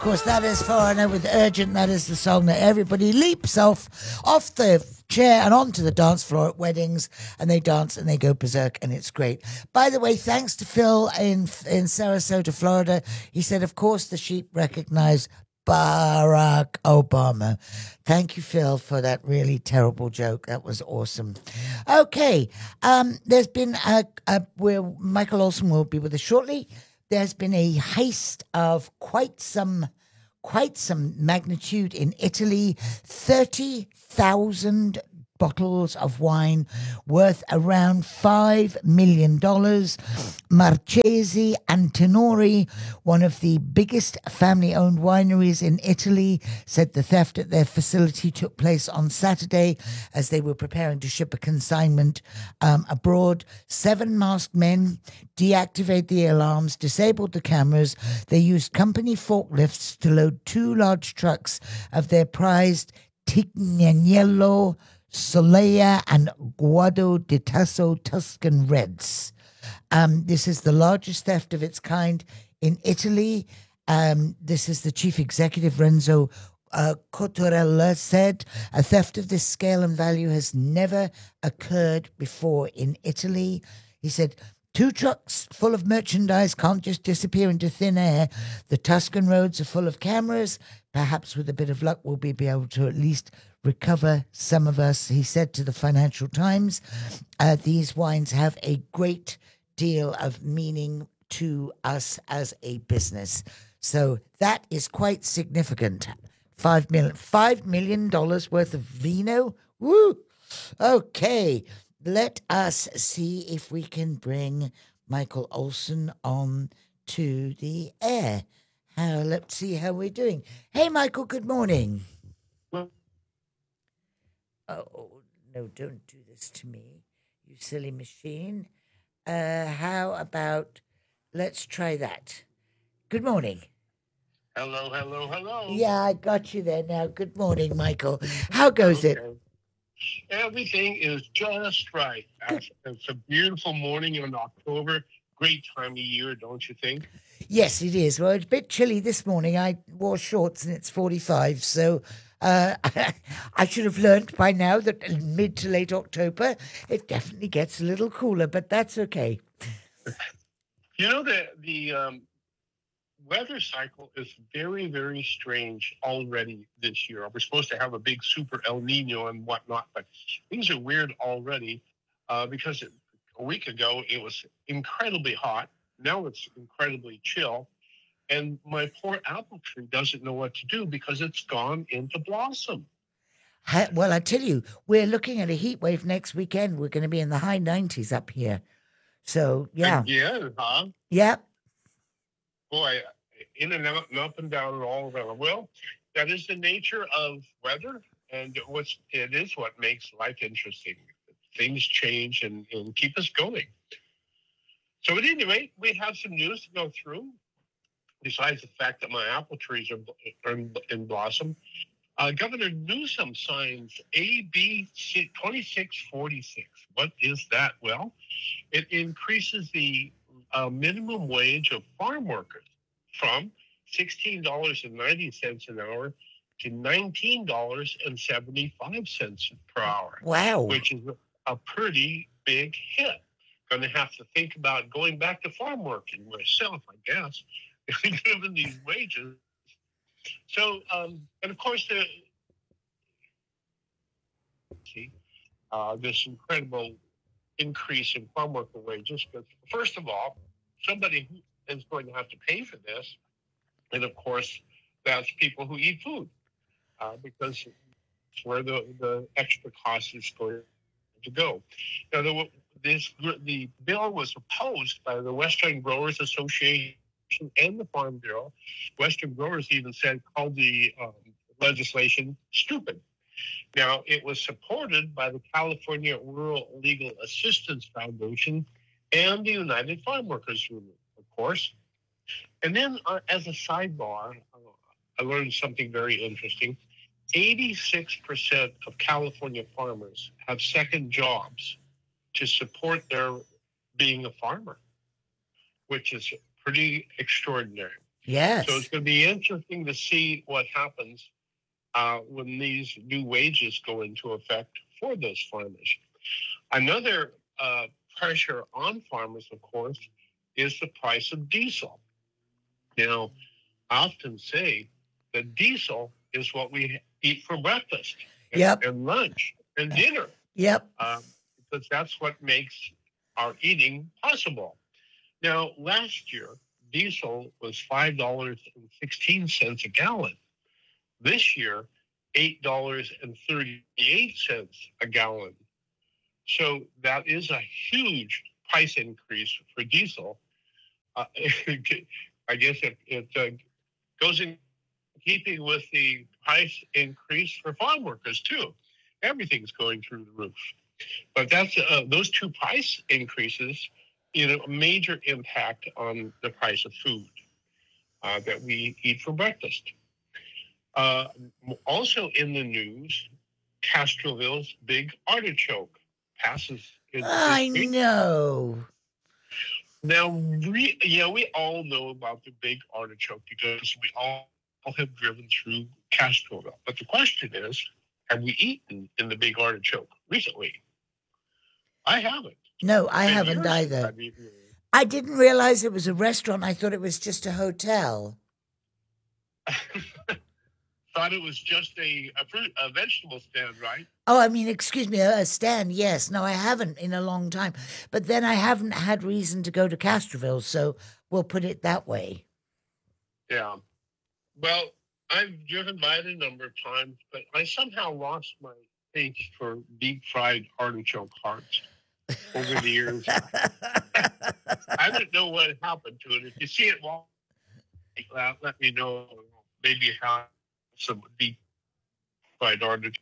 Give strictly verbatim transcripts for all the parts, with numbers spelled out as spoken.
Of course, that is Foreigner with Urgent. That is the song that everybody leaps off off the chair and onto the dance floor at weddings, and they dance and they go berserk, and it's great. By the way, thanks to Phil in in Sarasota, Florida. He said, of course, the sheep recognize Barack Obama. Thank you, Phil, for that really terrible joke. That was awesome. Okay, um, there's been a, a where Michael Olson will be with us shortly. There's been a heist of quite some, quite some magnitude in Italy. Thirty thousand bottles of wine worth around five million dollars. Marchesi Antinori, one of the biggest family-owned wineries in Italy, said the theft at their facility took place on Saturday as they were preparing to ship a consignment um, abroad. Seven masked men deactivated the alarms, disabled the cameras. They used company forklifts to load two large trucks of their prized Tignanello, Solea and Guado di Tasso Tuscan Reds. Um, this is the largest theft of its kind in Italy. Um, this is the chief executive, Renzo uh, Cottarella, said. A theft of this scale and value has never occurred before in Italy. He said, two trucks full of merchandise can't just disappear into thin air. The Tuscan roads are full of cameras. Perhaps with a bit of luck, we'll be able to at least recover some of us, he said to the Financial Times. Uh, these wines have a great deal of meaning to us as a business. So that is quite significant. Five million, five million dollars worth of vino. Woo! Okay, let us see if we can bring Michael Olson on to the air. How, let's see how we're doing. Hey, Michael, good morning. Oh, no, don't do this to me, you silly machine. Uh, how about, let's try that. Good morning. Hello, hello, hello. Yeah, I got you there now. Good morning, Michael. How goes Okay. it? Everything is just right. Good. It's a beautiful morning in October. Great time of year, don't you think? Yes, it is. Well, it's a bit chilly this morning. I wore shorts and it's forty-five, so uh, I should have learnt by now that in mid to late October, it definitely gets a little cooler, but that's okay. You know, the, the um, weather cycle is very, very strange already this year. We're supposed to have a big super El Nino and whatnot, but things are weird already uh, because it, a week ago it was incredibly hot. Now it's incredibly chill. And my poor apple tree doesn't know what to do because it's gone into blossom. Ha- Well, I tell you, we're looking at a heat wave next weekend. We're going to be in the high nineties up here. So, yeah. Again, huh? Yeah. Boy, in and out and up and down and all around. Well, that is the nature of weather, and what's it is what makes life interesting. Things change and, and keep us going. So at any rate, we have some news to go through. Besides the fact that my apple trees are, are in, in blossom, uh, Governor Newsom signs A B twenty-six forty-six. What is that? Well, it increases the uh, minimum wage of farm workers from sixteen dollars and ninety cents an hour to nineteen dollars and seventy-five cents per hour. Wow. Which is a pretty big hit. Going to have to think about going back to farm working myself, I guess, given these wages. So, um, and of course, the uh, this incredible increase in farm worker wages. But first of all, somebody is going to have to pay for this. And of course, that's people who eat food uh, because it's where the, the extra cost is going to go. Now, the, this, the bill was opposed by the Western Growers Association and the Farm Bureau. Western Growers even said, called the um, legislation stupid. Now, it was supported by the California Rural Legal Assistance Foundation and the United Farm Workers Union, of course. And then, uh, as a sidebar, uh, I learned something very interesting. eighty-six percent of California farmers have second jobs to support their being a farmer, which is pretty extraordinary. Yes. So it's going to be interesting to see what happens uh, when these new wages go into effect for those farmers. Another uh, pressure on farmers, of course, is the price of diesel. Now, I often say that diesel is what we eat for breakfast and, Yep. and lunch and dinner. Yep. Um, because that's what makes our eating possible. Now, last year, diesel was five dollars and sixteen cents a gallon. This year, eight dollars and thirty-eight cents a gallon. So that is a huge price increase for diesel. Uh, I guess it, it uh, goes in keeping with the price increase for farm workers too. Everything's going through the roof. But that's uh, those two price increases, you know, a major impact on the price of food uh, that we eat for breakfast. Uh, also in the news, Castroville's big artichoke passes into I history. know. Now, we, yeah, we all know about the big artichoke because we all have driven through Castroville. But the question is, have we eaten in the big artichoke recently? I haven't. No, I Been haven't years since either. I've eaten it. I didn't realize it was a restaurant. I thought it was just a hotel. Thought it was just a, a fruit, a vegetable stand, right? Oh, I mean, excuse me, a stand, yes. No, I haven't in a long time. But then I haven't had reason to go to Castroville, so we'll put it that way. Yeah. Well, I've driven by it a number of times, but I somehow lost my taste for deep fried artichoke hearts over the years. I don't know what happened to it. If you see it walk like that, let me know. Maybe you have some deep fried artichoke.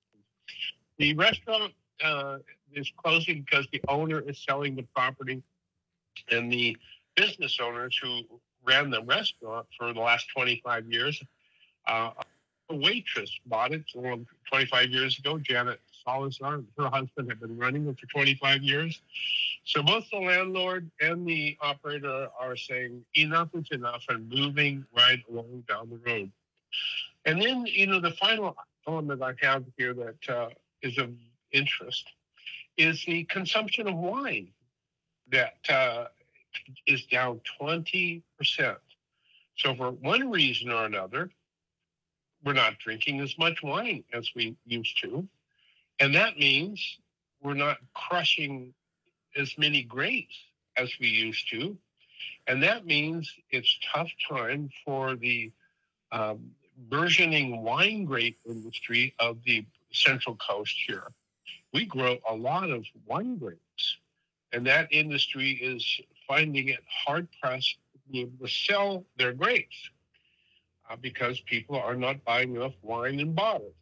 The restaurant uh, is closing because the owner is selling the property, and the business owners who ran the restaurant for the last twenty-five years, uh, a waitress bought it twenty-five years ago. Janet Salazar and her husband have been running it for twenty-five years. So both the landlord and the operator are saying enough is enough and moving right along down the road. And then, you know, the final element I have here that uh, is of interest is the consumption of wine that uh, is down twenty percent. So for one reason or another, we're not drinking as much wine as we used to. And that means we're not crushing as many grapes as we used to. And that means it's tough time for the um, burgeoning wine grape industry of the Central Coast here. We grow a lot of wine grapes, and that industry is finding it hard pressed to be able to sell their grapes uh, because people are not buying enough wine in bottles.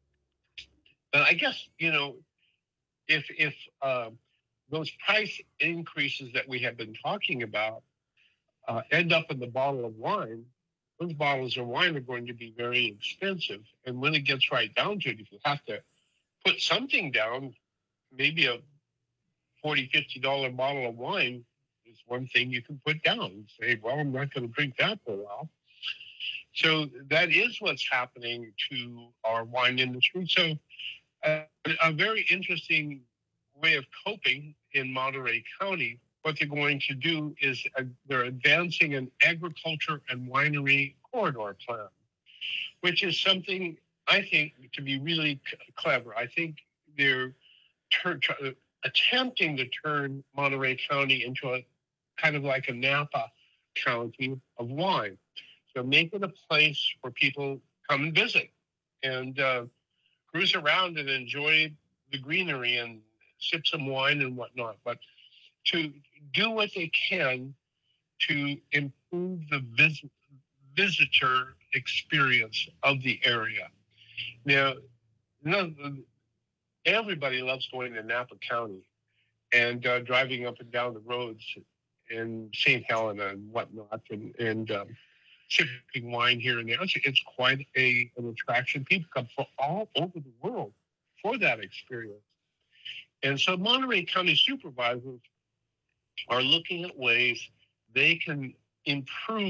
And I guess, you know, if if uh, those price increases that we have been talking about uh, end up in the bottle of wine, those bottles of wine are going to be very expensive. And when it gets right down to it, if you have to put something down, maybe a forty dollars, fifty dollars bottle of wine is one thing you can put down and say, well, I'm not going to drink that for a while. So that is what's happening to our wine industry. So uh, a very interesting way of coping in Monterey County. What they're going to do is uh, they're advancing an agriculture and winery corridor plan, which is something I think to be really c- clever. I think they're tur- tur- attempting to turn Monterey County into a kind of like a Napa County of wine. So make it a place where people come and visit and uh, cruise around and enjoy the greenery and sip some wine and whatnot. But to do what they can to improve the vis- visitor experience of the area. Now, you know, everybody loves going to Napa County and uh, driving up and down the roads in Saint Helena and whatnot, and, and um, sipping wine here and there. It's, it's quite a, an attraction. People come from all over the world for that experience. And so Monterey County supervisors are looking at ways they can improve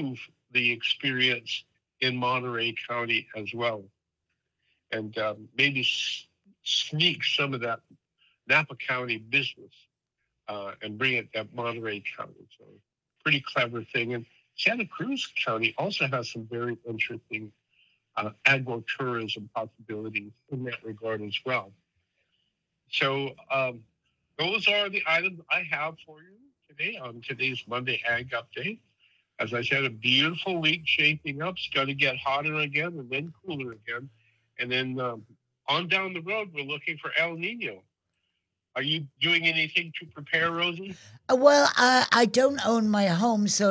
the experience in Monterey County as well, and um, maybe s- sneak some of that Napa County business uh, and bring it to Monterey County. So, pretty clever thing. And Santa Cruz County also has some very interesting uh, agro-tourism possibilities in that regard as well. So, um, those are the items I have for you today on today's Monday Ag Update. As I said, a beautiful week shaping up. It's going to get hotter again and then cooler again. And then um, on down the road, we're looking for El Nino. Are you doing anything to prepare, Rosie? Uh, Well, uh, I don't own my home, so